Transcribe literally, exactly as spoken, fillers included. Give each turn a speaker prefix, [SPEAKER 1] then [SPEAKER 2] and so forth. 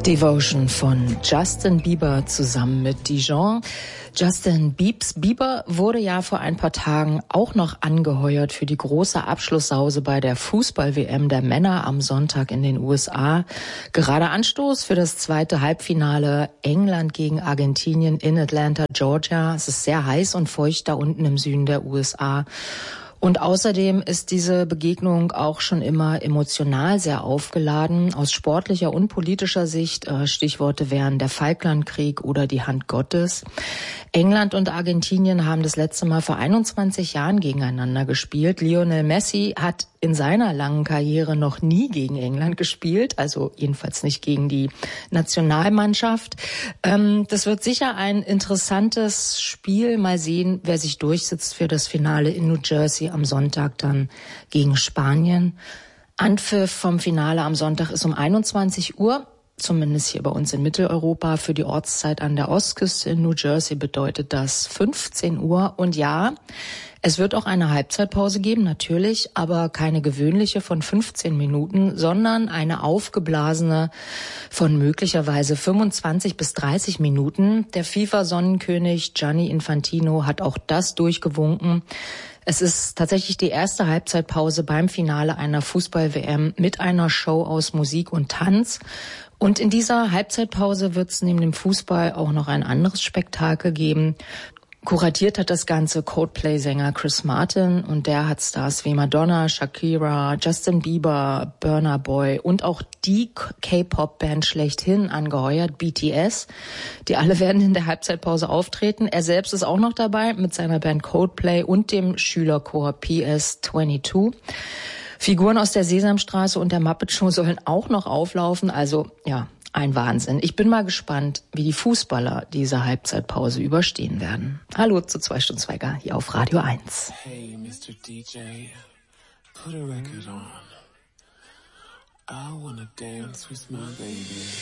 [SPEAKER 1] Devotion von Justin Bieber zusammen mit Dijon. Justin Biebs Bieber wurde ja vor ein paar Tagen auch noch angeheuert für die große Abschlusssause bei der Fußball-W M der Männer am Sonntag in den U S A. Gerade Anstoß für das zweite Halbfinale England gegen Argentinien in Atlanta, Georgia. Es ist sehr heiß und feucht da unten im Süden der U S A. Und außerdem ist diese Begegnung auch schon immer emotional sehr aufgeladen. Aus sportlicher und politischer Sicht, äh, Stichworte wären der Falklandkrieg oder die Hand Gottes. England und Argentinien haben das letzte Mal vor einundzwanzig Jahren gegeneinander gespielt. Lionel Messi hat in seiner langen Karriere noch nie gegen England gespielt, also jedenfalls nicht gegen die Nationalmannschaft. Ähm, das wird sicher ein interessantes Spiel. Mal sehen, wer sich durchsetzt für das Finale in New Jersey am Sonntag dann gegen Spanien. Anpfiff vom Finale am Sonntag ist um einundzwanzig Uhr. Zumindest hier bei uns in Mitteleuropa. Für die Ortszeit an der Ostküste in New Jersey bedeutet das fünfzehn Uhr. Und ja, es wird auch eine Halbzeitpause geben, natürlich, aber keine gewöhnliche von fünfzehn Minuten, sondern eine aufgeblasene von möglicherweise fünfundzwanzig bis dreißig Minuten. Der FIFA-Sonnenkönig Gianni Infantino hat auch das durchgewunken. Es ist tatsächlich die erste Halbzeitpause beim Finale einer Fußball-W M mit einer Show aus Musik und Tanz. Und in dieser Halbzeitpause wird es neben dem Fußball auch noch ein anderes Spektakel geben. Kuratiert hat das Ganze Coldplay-Sänger Chris Martin und der hat Stars wie Madonna, Shakira, Justin Bieber, Burna Boy und auch die K-Pop-Band schlechthin angeheuert, B T S. Die alle werden in der Halbzeitpause auftreten. Er selbst ist auch noch dabei mit seiner Band Coldplay und dem Schülerchor P S zweiundzwanzig. Figuren aus der Sesamstraße und der Muppet Show sollen auch noch auflaufen. Also ja, ein Wahnsinn. Ich bin mal gespannt, wie die Fußballer diese Halbzeitpause überstehen werden. Hallo zu zwei Stunden Zweiger hier auf Radio eins.
[SPEAKER 2] Hey, Mister D J, put a record on. I wanna dance with my baby.